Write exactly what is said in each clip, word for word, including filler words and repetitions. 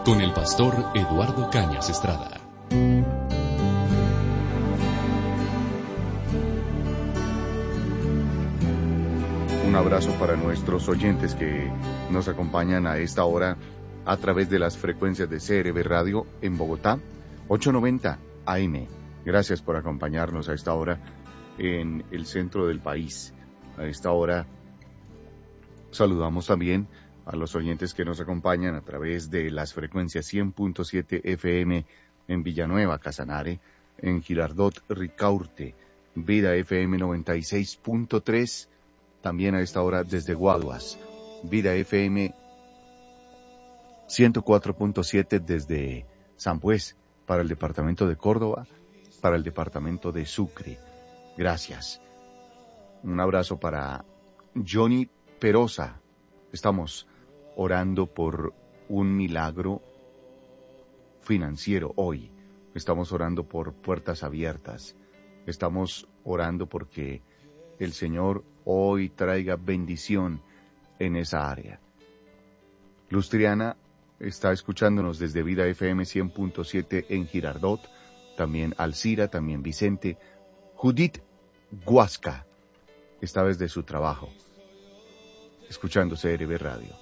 Con el pastor Eduardo Cañas Estrada. Un abrazo para nuestros oyentes que nos acompañan a esta hora a través de las frecuencias de C R B Radio en Bogotá, ochocientos noventa A M. Gracias por acompañarnos a esta hora en el centro del país. A esta hora saludamos también a los oyentes que nos acompañan a través de las frecuencias cien punto siete F M en Villanueva, Casanare, en Girardot, Ricaurte, Vida F M noventa y seis punto tres, también a esta hora desde Guaduas, Vida F M ciento cuatro punto siete desde Sampués, para el departamento de Córdoba, para el departamento de Sucre. Gracias. Un abrazo para Johnny Perosa. Estamos orando por un milagro financiero hoy. Estamos orando por puertas abiertas. Estamos orando porque el Señor hoy traiga bendición en esa área. Lustriana está escuchándonos desde Vida F M cien punto siete en Girardot, también Alcira, también Vicente. Judith Guasca está desde su trabajo, escuchando C R B Radio.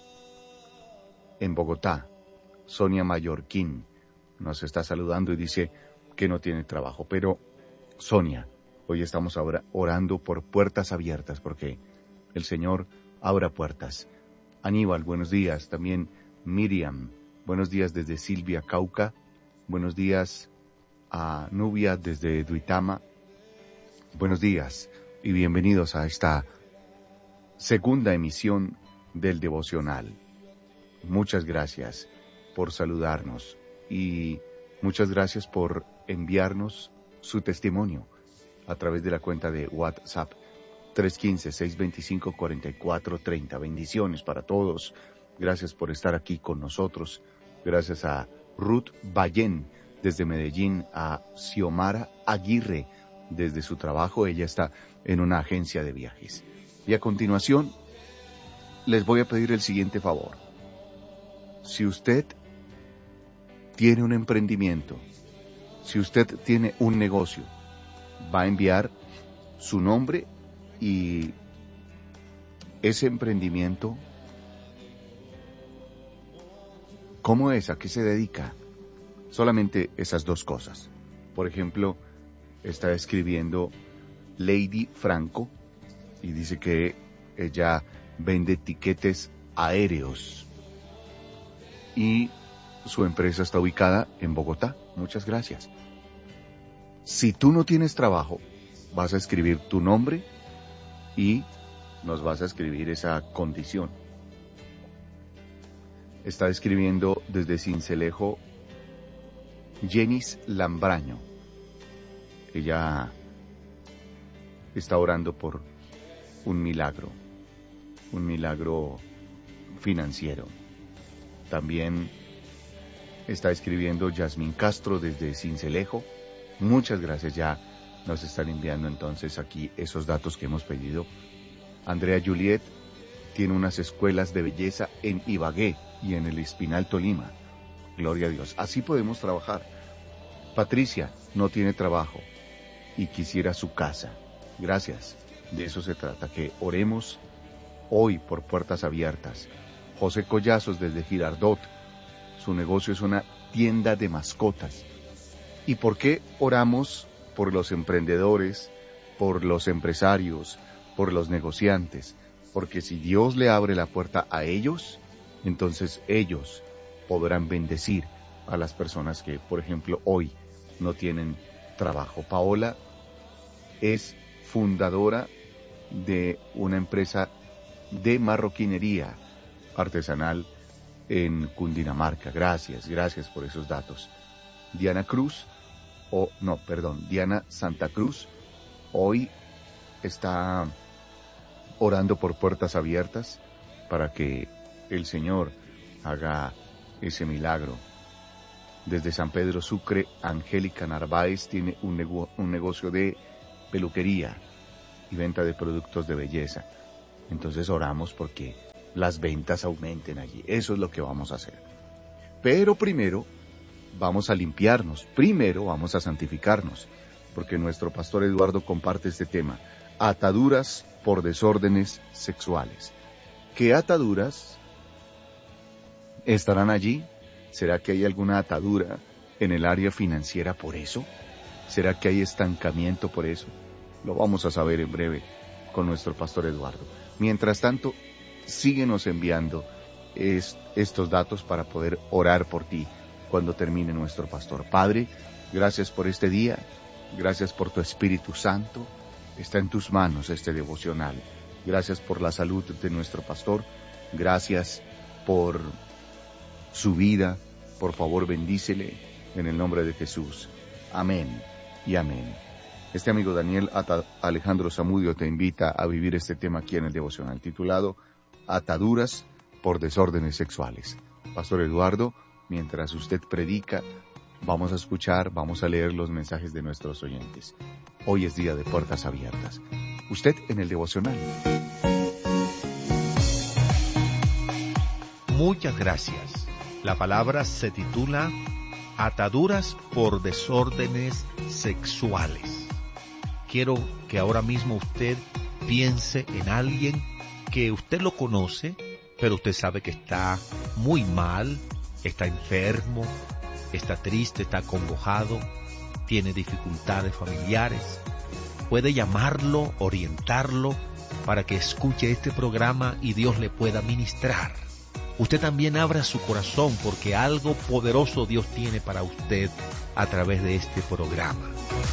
En Bogotá, Sonia Mallorquín nos está saludando y dice que no tiene trabajo. Pero, Sonia, hoy estamos ahora orando por puertas abiertas, porque el Señor abra puertas. Aníbal, buenos días. También Miriam, buenos días desde Silvia, Cauca. Buenos días a Nubia desde Duitama. Buenos días y bienvenidos a esta segunda emisión del devocional. Muchas gracias por saludarnos y muchas gracias por enviarnos su testimonio a través de la cuenta de WhatsApp tres uno cinco, seis dos cinco, cuatro cuatro tres cero. Bendiciones para todos. Gracias por estar aquí con nosotros. Gracias a Ruth Ballén desde Medellín, a Xiomara Aguirre desde su trabajo. Ella está en una agencia de viajes. Y a continuación les voy a pedir el siguiente favor. Si usted tiene un emprendimiento, si usted tiene un negocio, va a enviar su nombre y ese emprendimiento, ¿cómo es? ¿A qué se dedica? Solamente esas dos cosas. Por ejemplo, está escribiendo Lady Franco y dice que ella vende tiquetes aéreos y su empresa está ubicada en Bogotá. Muchas gracias. Si tú no tienes trabajo, vas a escribir tu nombre y nos vas a escribir esa condición. Está escribiendo desde Cincelejo Jenis Lambraño. Ella está orando por un milagro, un milagro financiero. También está escribiendo Yasmín Castro desde Cincelejo. Muchas gracias, ya nos están enviando entonces aquí esos datos que hemos pedido. Andrea Juliet tiene unas escuelas de belleza en Ibagué y en el Espinal, Tolima. Gloria a Dios. Así podemos trabajar. Patricia no tiene trabajo y quisiera su casa. Gracias. De eso se trata, que oremos hoy por puertas abiertas. José Collazos desde Girardot. Su negocio es una tienda de mascotas. ¿Y por qué oramos por los emprendedores, por los empresarios, por los negociantes? Porque si Dios le abre la puerta a ellos, entonces ellos podrán bendecir a las personas que, por ejemplo, hoy no tienen trabajo. Paola es fundadora de una empresa de marroquinería artesanal en Cundinamarca. Gracias, gracias por esos datos. Diana Cruz, o no, perdón, Diana Santa Cruz, hoy está orando por puertas abiertas para que el Señor haga ese milagro. Desde San Pedro Sucre, Angélica Narváez tiene un, nego- un negocio de peluquería y venta de productos de belleza. Entonces oramos porque las ventas aumenten allí. Eso es lo que vamos a hacer. Pero primero vamos a limpiarnos, primero vamos a santificarnos, porque nuestro pastor Eduardo comparte este tema, ataduras por desórdenes sexuales. ¿Qué ataduras estarán allí? ¿Será que hay alguna atadura en el área financiera por eso? ¿Será que hay estancamiento por eso? Lo vamos a saber en breve con nuestro pastor Eduardo. Mientras tanto, síguenos enviando es, estos datos para poder orar por ti cuando termine nuestro pastor. Padre, gracias por este día, gracias por tu Espíritu Santo, está en tus manos este devocional. Gracias por la salud de nuestro pastor, gracias por su vida, por favor bendícele en el nombre de Jesús. Amén y amén. Este amigo Daniel Ata- Alejandro Zamudio te invita a vivir este tema aquí en el devocional, titulado Ataduras por desórdenes sexuales. Pastor Eduardo, mientras usted predica, vamos a escuchar, vamos a leer los mensajes de nuestros oyentes. Hoy es día de puertas abiertas. Usted en el devocional. Muchas gracias. La palabra se titula Ataduras por desórdenes sexuales. Quiero que ahora mismo usted piense en alguien que usted lo conoce, pero usted sabe que está muy mal, está enfermo, está triste, está acongojado, tiene dificultades familiares. Puede llamarlo, orientarlo para que escuche este programa y Dios le pueda ministrar. Usted también abra su corazón porque algo poderoso Dios tiene para usted a través de este programa.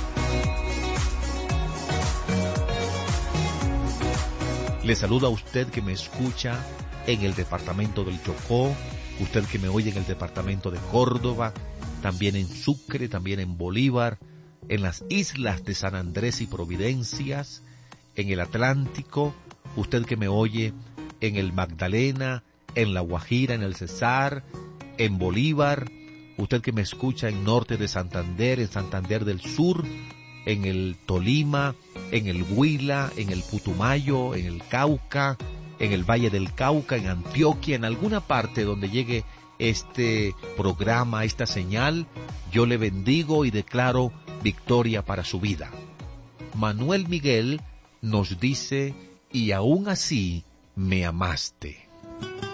Le saludo a usted que me escucha en el departamento del Chocó, usted que me oye en el departamento de Córdoba, también en Sucre, también en Bolívar, en las islas de San Andrés y Providencias, en el Atlántico, usted que me oye en el Magdalena, en La Guajira, en el Cesar, en Bolívar, usted que me escucha en norte de Santander, en Santander del Sur, en el Tolima, en el Huila, en el Putumayo, en el Cauca, en el Valle del Cauca, en Antioquia, en alguna parte donde llegue este programa, esta señal, yo le bendigo y declaro victoria para su vida. Manuel Miguel nos dice, y aún así me amaste.